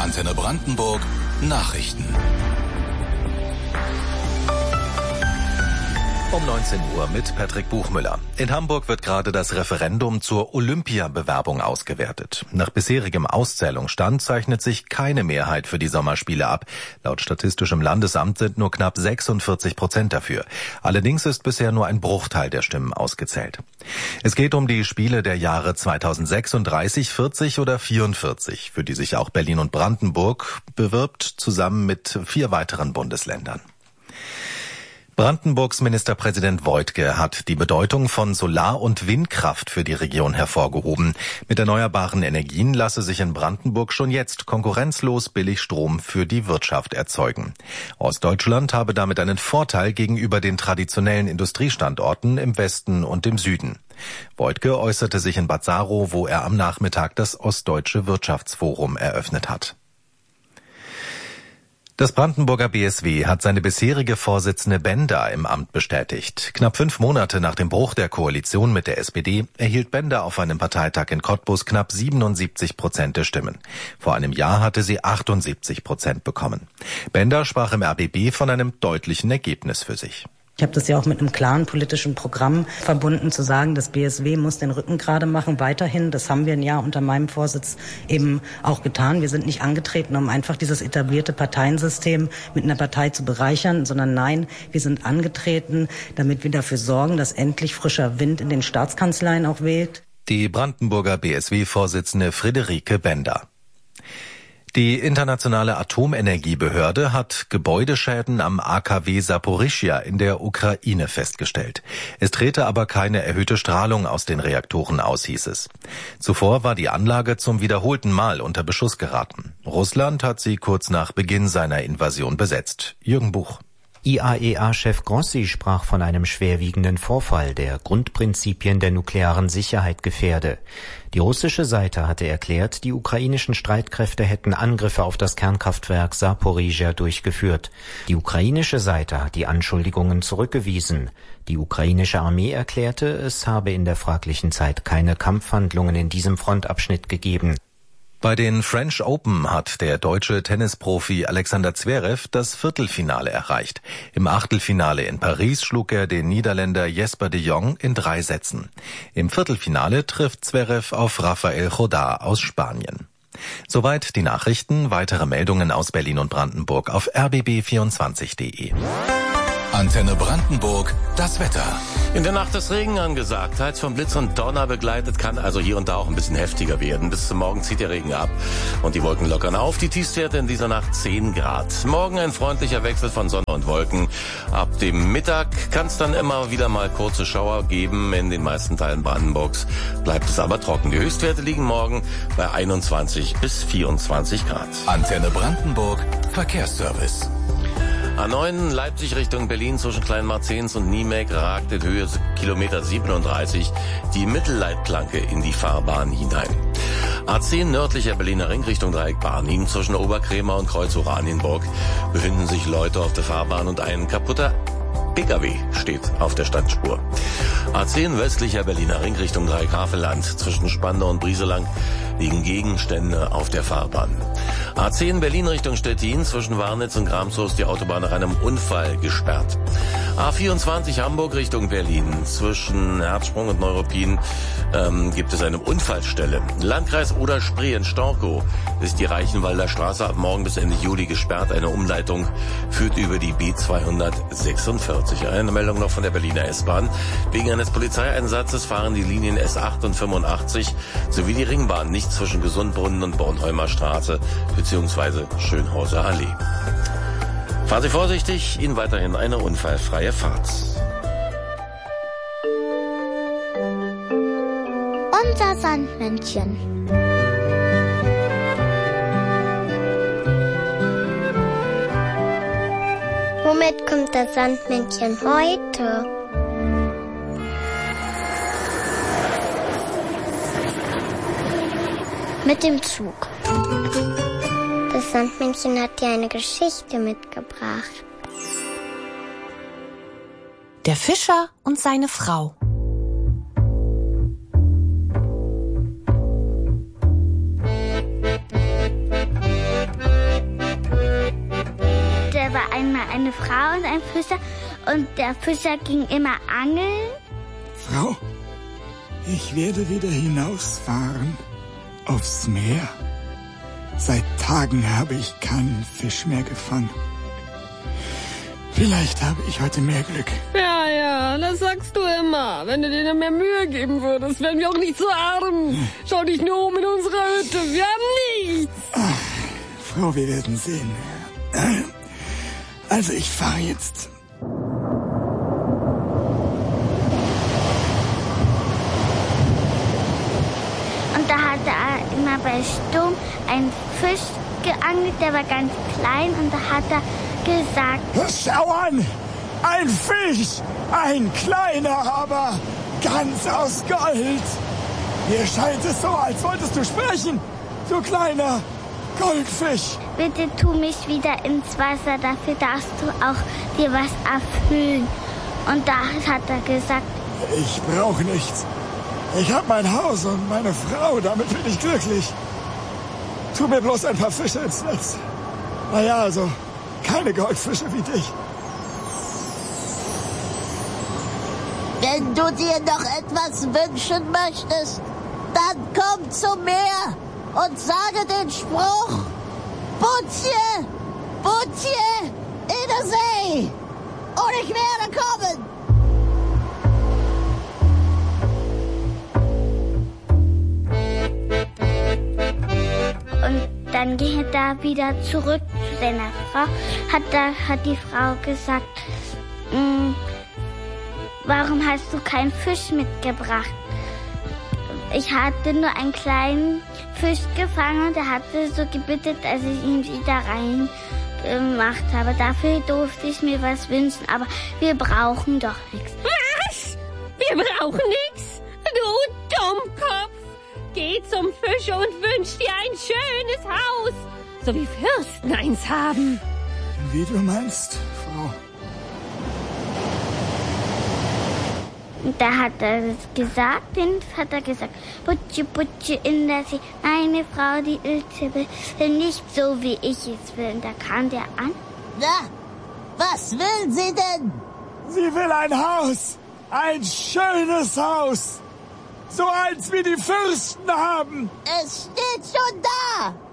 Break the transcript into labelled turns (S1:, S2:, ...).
S1: Antenne Brandenburg Nachrichten.
S2: Um 19 Uhr mit Patrick Buchmüller. In Hamburg wird gerade das Referendum zur Olympiabewerbung ausgewertet. Nach bisherigem Auszählungsstand zeichnet sich keine Mehrheit für die Sommerspiele ab. Laut Statistischem Landesamt sind nur knapp 46% dafür. Allerdings ist bisher nur ein Bruchteil der Stimmen ausgezählt. Es geht um die Spiele der Jahre 2036, 40 oder 44, für die sich auch Berlin und Brandenburg bewirbt, zusammen mit 4 weiteren Bundesländern. Brandenburgs Ministerpräsident Woidke hat die Bedeutung von Solar- und Windkraft für die Region hervorgehoben. Mit erneuerbaren Energien lasse sich in Brandenburg schon jetzt konkurrenzlos billig Strom für die Wirtschaft erzeugen. Ostdeutschland habe damit einen Vorteil gegenüber den traditionellen Industriestandorten im Westen und im Süden. Woidke äußerte sich in Bad Saro, wo er am Nachmittag das Ostdeutsche Wirtschaftsforum eröffnet hat. Das Brandenburger BSW hat seine bisherige Vorsitzende Bender im Amt bestätigt. Knapp 5 Monate nach dem Bruch der Koalition mit der SPD erhielt Bender auf einem Parteitag in Cottbus knapp 77% der Stimmen. Vor einem Jahr hatte sie 78% bekommen. Bender sprach im RBB von einem deutlichen Ergebnis für sich.
S3: Ich habe das ja auch mit einem klaren politischen Programm verbunden, zu sagen, das BSW muss den Rücken gerade machen, weiterhin. Das haben wir ein Jahr unter meinem Vorsitz eben auch getan. Wir sind nicht angetreten, um einfach dieses etablierte Parteiensystem mit einer Partei zu bereichern, sondern nein, wir sind angetreten, damit wir dafür sorgen, dass endlich frischer Wind in den Staatskanzleien auch weht.
S2: Die Brandenburger BSW-Vorsitzende Friederike Bender. Die Internationale Atomenergiebehörde hat Gebäudeschäden am AKW Saporischschja in der Ukraine festgestellt. Es trete aber keine erhöhte Strahlung aus den Reaktoren aus, hieß es. Zuvor war die Anlage zum wiederholten Mal unter Beschuss geraten. Russland hat sie kurz nach Beginn seiner Invasion besetzt. Jürgen Buch.
S4: IAEA-Chef Grossi sprach von einem schwerwiegenden Vorfall, der Grundprinzipien der nuklearen Sicherheit gefährde. Die russische Seite hatte erklärt, die ukrainischen Streitkräfte hätten Angriffe auf das Kernkraftwerk Saporischschja durchgeführt. Die ukrainische Seite hat die Anschuldigungen zurückgewiesen. Die ukrainische Armee erklärte, es habe in der fraglichen Zeit keine Kampfhandlungen in diesem Frontabschnitt gegeben.
S2: Bei den French Open hat der deutsche Tennisprofi Alexander Zverev das Viertelfinale erreicht. Im Achtelfinale in Paris schlug er den Niederländer Jesper de Jong in 3 Sätzen. Im Viertelfinale trifft Zverev auf Rafael Jodá aus Spanien. Soweit die Nachrichten. Weitere Meldungen aus Berlin und Brandenburg auf rbb24.de.
S1: Antenne Brandenburg, das Wetter.
S5: In der Nacht ist Regen angesagt, teils von Blitz und Donner begleitet, kann also hier und da auch ein bisschen heftiger werden. Bis zum Morgen zieht der Regen ab und die Wolken lockern auf. Die Tiefstwerte in dieser Nacht 10 Grad. Morgen ein freundlicher Wechsel von Sonne und Wolken. Ab dem Mittag kann es dann immer wieder mal kurze Schauer geben. In den meisten Teilen Brandenburgs bleibt es aber trocken. Die Höchstwerte liegen morgen bei 21 bis 24 Grad.
S1: Antenne Brandenburg, Verkehrsservice.
S5: A9 Leipzig Richtung Berlin zwischen Kleinmarzens und Niemek ragt in Höhe Kilometer 37 die Mittelleitplanke in die Fahrbahn hinein. A10 nördlicher Berliner Ring Richtung Dreieck Barnim zwischen Oberkrämer und Kreuz Oranienburg befinden sich Leute auf der Fahrbahn und ein kaputter PKW steht auf der Standspur. A10 westlicher Berliner Ring Richtung Dreieck-Havelland zwischen Spandau und Brieselang liegen Gegenstände auf der Fahrbahn. A10 Berlin Richtung Stettin zwischen Warnitz und Gramsow ist die Autobahn nach einem Unfall gesperrt. A24 Hamburg Richtung Berlin zwischen Herzsprung und Neuruppin gibt es eine Unfallstelle. Landkreis Oder-Spree in Storkow ist die Reichenwalder Straße ab morgen bis Ende Juli gesperrt. Eine Umleitung führt über die B246. Eine Meldung noch von der Berliner S-Bahn. Wegen eines Polizeieinsatzes fahren die Linien S8 und 85 sowie die Ringbahn nicht zwischen Gesundbrunnen und Bornholmer Straße bzw. Schönhauser Allee. Fahren Sie vorsichtig, Ihnen weiterhin eine unfallfreie Fahrt.
S6: Unser Sandmännchen. Womit kommt das Sandmännchen heute? Mit dem Zug. Das Sandmännchen hat dir eine Geschichte mitgebracht.
S7: Der Fischer und seine Frau.
S6: einmal eine Frau und ein Fischer und der Fischer ging immer angeln.
S8: Frau, ich werde wieder hinausfahren aufs Meer. Seit Tagen habe ich keinen Fisch mehr gefangen. Vielleicht habe ich heute mehr Glück.
S9: Ja, das sagst du immer. Wenn du dir mehr Mühe geben würdest, wären wir auch nicht so arm. Schau dich nur um in unserer Hütte. Wir haben nichts.
S8: Ach, Frau, wir werden sehen. Also ich fahre jetzt.
S6: Und da hatte er immer bei Sturm einen Fisch geangelt, der war ganz klein und da hat er gesagt:
S8: Schau an! Ein Fisch! Ein kleiner, aber ganz aus Gold! Mir scheint es so, als wolltest du sprechen, du kleiner Goldfisch!
S6: Bitte tu mich wieder ins Wasser, dafür darfst du auch dir was erfüllen. Und da hat er gesagt:
S8: Ich brauche nichts. Ich habe mein Haus und meine Frau, damit bin ich glücklich. Tu mir bloß ein paar Fische ins Netz. Naja, also keine Goldfische wie dich.
S10: Wenn du dir noch etwas wünschen möchtest, dann komm zum Meer und sage den Spruch: Butje, Butje in der See. Und ich werde kommen.
S6: Und dann ging er da wieder zurück zu seiner Frau. Hat die Frau gesagt: Warum hast du keinen Fisch mitgebracht? Ich hatte nur einen kleinen Fisch gefangen und er hatte so gebittet, dass ich ihn wieder rein gemacht habe. Dafür durfte ich mir was wünschen, aber wir brauchen doch nichts.
S9: Was? Wir brauchen nichts? Du Dummkopf! Geh zum Fisch und wünsch dir ein schönes Haus, so wie Fürsten eins haben.
S8: Wie du meinst, Frau.
S6: Und da hat er gesagt, Butche, Butche in der See. Meine Frau, die Ilse, will nicht so, wie ich es will. Und da kam der an.
S10: Na, was will sie denn?
S8: Sie will ein Haus. Ein schönes Haus. So eins wie die Fürsten haben.
S10: Es steht schon da.